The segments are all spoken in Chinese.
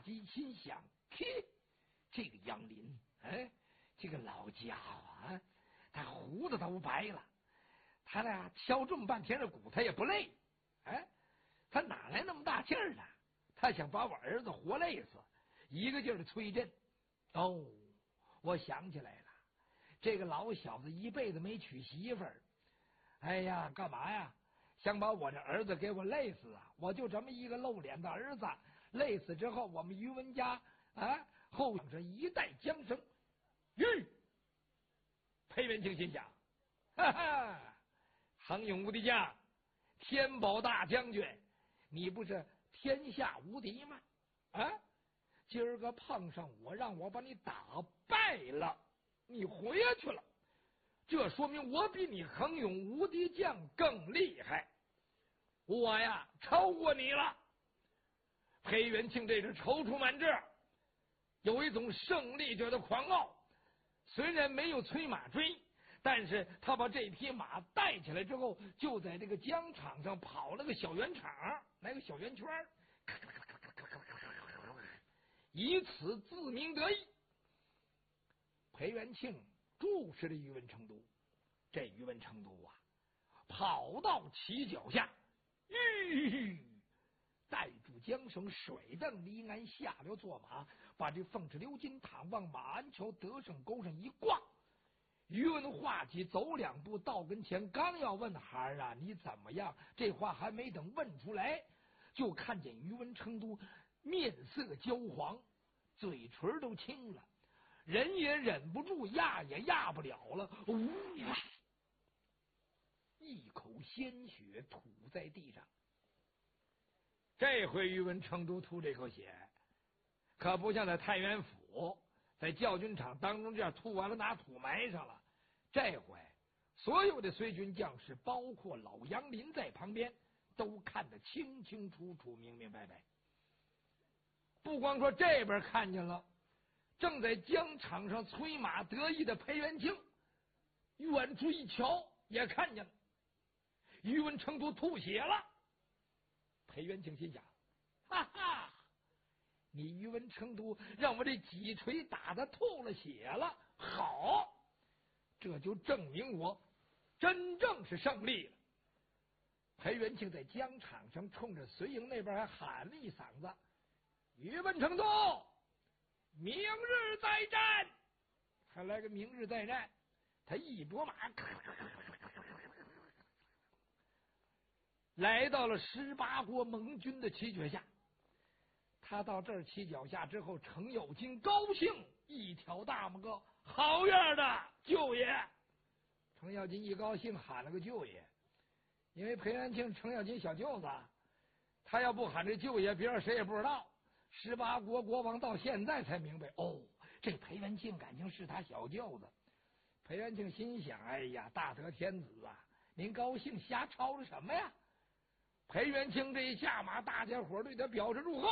稽心想：嘿，这个杨林，哎，这个老家伙啊，他胡子都白了，他俩敲这么半天的鼓，他也不累，哎，他哪来那么大劲儿呢？他想把我儿子活累死，一个劲儿的催阵。哦，我想起来了，这个老小子一辈子没娶媳妇儿，哎呀，干嘛呀？想把我这儿子给我累死啊！我就这么一个露脸的儿子，累死之后，我们于文家啊，后想着一代江生。裴元庆心想：哈哈，恒勇无敌将，天宝大将军，你不是天下无敌吗？啊，今儿个碰上我，让我把你打败了，你回去了，这说明我比你恒勇无敌将更厉害，我呀超过你了。裴元庆这是踌躇满志，有一种胜利者的狂傲。虽然没有催马追，但是他把这匹马带起来之后，就在这个疆场上跑了个小圆场，来个小圆圈，以此自鸣得意。裴元庆注视着宇文成都，这宇文成都啊，跑到其脚下，带住缰绳，水蹬离鞍，下了坐马，把这凤翅鎏金塔往马鞍桥得胜钩上一挂。宇文化及走两步到跟前，刚要问孩儿啊你怎么样，这话还没等问出来，就看见宇文成都面色焦黄，嘴唇都青了，人也忍不住，压也压不了了，一口鲜血吐在地上。这回宇文成都吐这口血，可不像在太原府在教军场当中这样吐完了拿土埋上了。这回所有的随军将士，包括老杨林在旁边，都看得清清楚楚、明明白白。不光说这边看见了，正在疆场上催马得意的裴元庆，远处一瞧也看见了，宇文成都吐血了。裴元庆心想：哈哈，你宇文成都让我这几锤打得吐了血了，好，这就证明我真正是胜利了。裴元庆在疆场上冲着随营那边还喊了一嗓子：宇文成都，明日再战！还来个明日再战。他一拨马，来到了18国盟军的旗脚下。他到这儿旗脚下之后，程咬金高兴，一挑大拇哥：好样的，舅爷！程咬金一高兴，喊了个舅爷。因为裴元庆程咬金小舅子，他要不喊这舅爷，别人谁也不知道。18国国王到现在才明白，哦，这裴元庆感情是他小舅子。裴元庆心想：哎呀，大德天子啊，您高兴瞎吵吵什么呀？裴元庆这一下马，大家伙对他表示祝贺。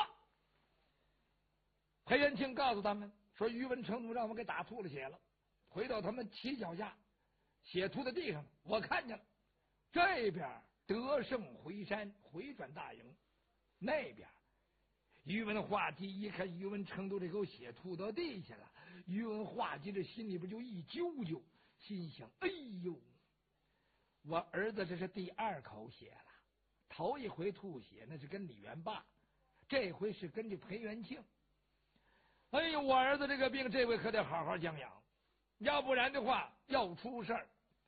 裴元庆告诉他们说：宇文成都让我给打吐了血了，回到他们旗脚下，血吐在地上，我看见了。这边得胜回山，回转大营，那边宇文化及一看宇文成都这口血吐到地下了，宇文化及这心里边就一揪揪，心想：哎呦，我儿子这是第2口血了，头一回吐血那是跟李元霸，这回是跟这裴元庆。哎呦，我儿子这个病这回可得好好将养，要不然的话要出事儿。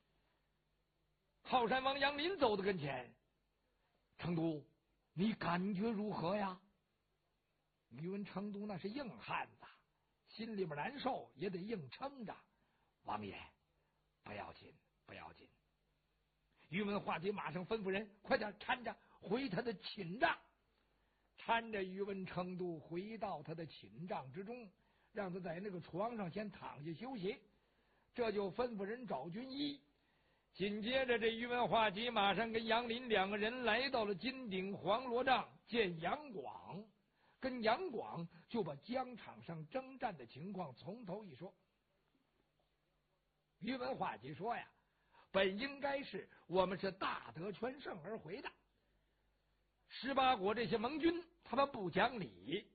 靠山王杨林走到跟前：成都，你感觉如何呀？宇文成都那是硬汉子，心里边难受也得硬撑着。王爷，不要紧，不要紧。宇文化及马上吩咐人快点搀着回他的寝帐，搀着宇文成都回到他的寝帐之中，让他在那个床上先躺下休息。这就吩咐人找军医。紧接着，这宇文化及马上跟杨林2个人来到了金顶黄罗帐见杨广，跟杨广就把疆场上征战的情况从头一说。宇文化及说呀，本应该是我们是大得全胜而回的，18国这些盟军他们不讲理，